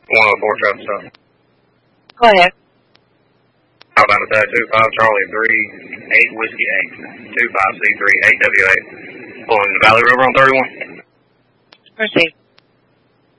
104 traffic stop. Go ahead. Alabama Tag 25 Charlie 3 8 Whiskey 8 25C3 8W8. Pulling the Valley River on 31. Proceed.